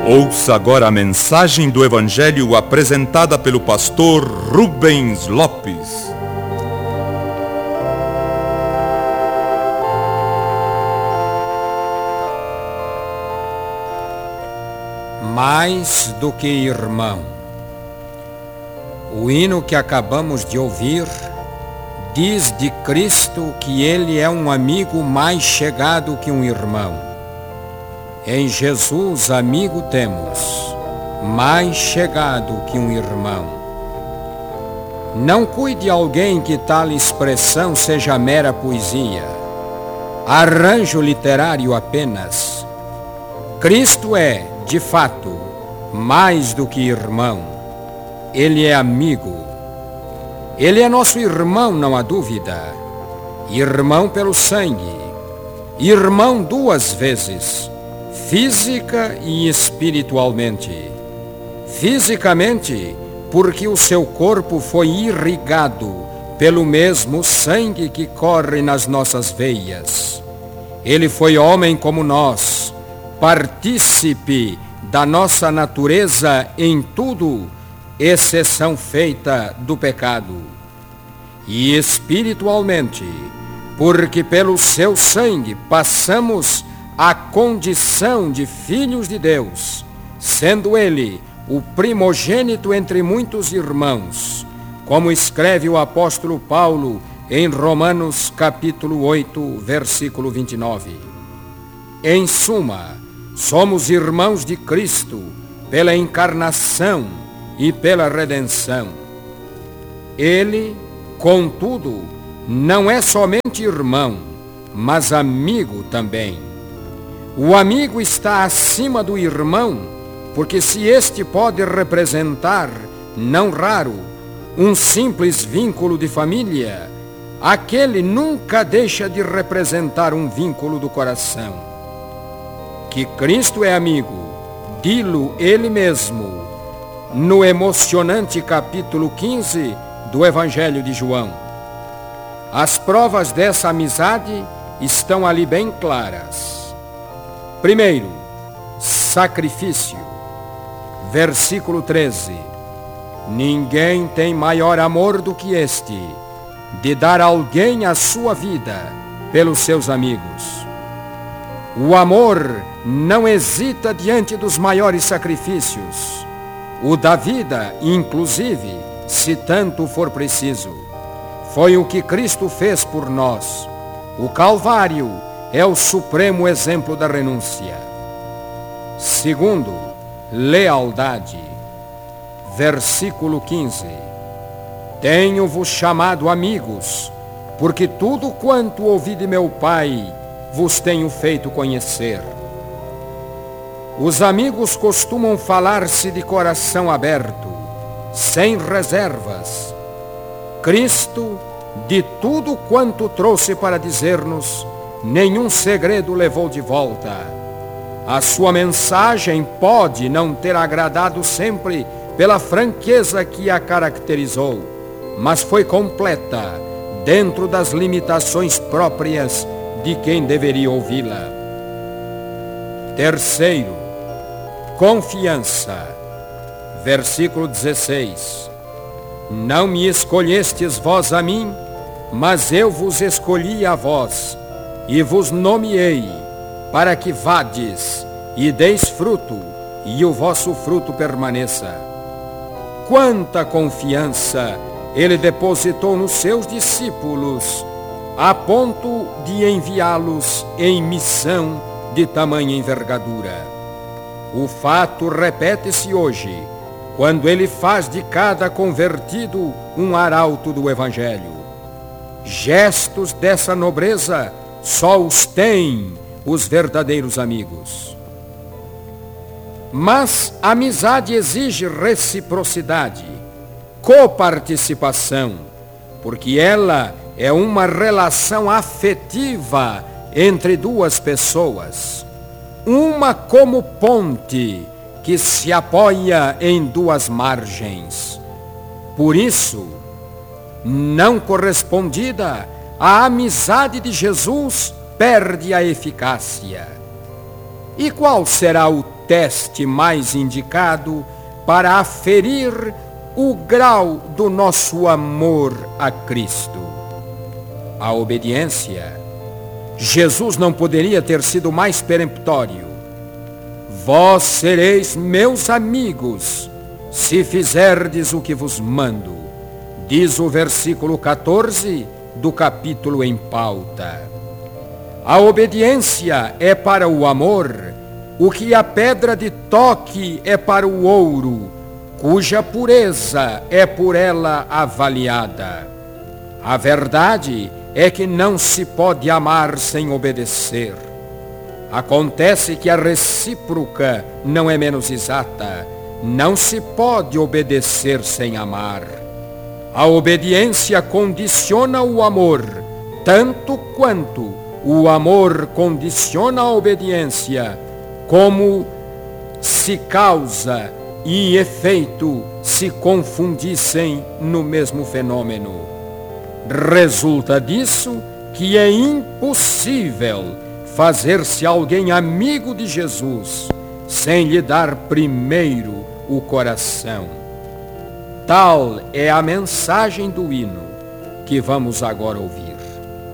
Ouça agora a mensagem do Evangelho apresentada pelo pastor Rubens Lopes. Mais do que irmão. O hino que acabamos de ouvir diz de Cristo que Ele é um amigo mais chegado que um irmão. Em Jesus, amigo temos, mais chegado que um irmão. Não cuide alguém que tal expressão seja mera poesia, arranjo literário apenas. Cristo é, de fato, mais do que irmão. Ele é amigo. Ele é nosso irmão, não há dúvida. Irmão pelo sangue. Irmão duas vezes. Física e espiritualmente. Fisicamente, porque o seu corpo foi irrigado pelo mesmo sangue que corre nas nossas veias. Ele foi homem como nós, partícipe da nossa natureza em tudo, exceção feita do pecado. E espiritualmente, porque pelo seu sangue passamos a condição de filhos de Deus, sendo ele o primogênito entre muitos irmãos, como escreve o apóstolo Paulo em Romanos capítulo 8, versículo 29. Em suma, somos irmãos de Cristo pela encarnação e pela redenção. Ele, contudo, não é somente irmão, mas amigo também. O amigo está acima do irmão, porque se este pode representar, não raro, um simples vínculo de família, aquele nunca deixa de representar um vínculo do coração. Que Cristo é amigo, dilo ele mesmo, no emocionante capítulo 15 do Evangelho de João. As provas dessa amizade estão ali bem claras. Primeiro, sacrifício. Versículo 13. Ninguém tem maior amor do que este, de dar alguém a sua vida pelos seus amigos. O amor não hesita diante dos maiores sacrifícios. O da vida, inclusive, se tanto for preciso. Foi o que Cristo fez por nós. O Calvário é o supremo exemplo da renúncia. Segundo, lealdade. Versículo 15. Tenho-vos chamado amigos, porque tudo quanto ouvi de meu Pai vos tenho feito conhecer. Os amigos costumam falar-se de coração aberto, sem reservas. Cristo, de tudo quanto trouxe para dizer-nos, nenhum segredo levou de volta. A sua mensagem pode não ter agradado sempre pela franqueza que a caracterizou, mas foi completa dentro das limitações próprias de quem deveria ouvi-la. Terceiro, confiança. Versículo 16. Não me escolhestes vós a mim, mas eu vos escolhi a vós, e vos nomeei, para que vades e deis fruto, e o vosso fruto permaneça. Quanta confiança ele depositou nos seus discípulos, a ponto de enviá-los em missão de tamanha envergadura. O fato repete-se hoje, quando ele faz de cada convertido um arauto do Evangelho. Gestos dessa nobreza só os têm os verdadeiros amigos. Mas a amizade exige reciprocidade, coparticipação, porque ela é uma relação afetiva entre duas pessoas, uma como ponte que se apoia em duas margens. Por isso, não correspondida, a amizade de Jesus perde a eficácia. E qual será o teste mais indicado para aferir o grau do nosso amor a Cristo. A obediência. Jesus não poderia ter sido mais peremptório. Vós sereis meus amigos, se fizerdes o que vos mando, diz o versículo 14 do capítulo em pauta. A obediência é para o amor o que a pedra de toque é para o ouro, cuja pureza é por ela avaliada. A verdade é que não se pode amar sem obedecer. Acontece que a recíproca não é menos exata. Não se pode obedecer sem amar. A obediência condiciona o amor, tanto quanto o amor condiciona a obediência, como se causa e efeito se confundissem no mesmo fenômeno. Resulta disso que é impossível fazer-se alguém amigo de Jesus sem lhe dar primeiro o coração. Tal é a mensagem do hino que vamos agora ouvir.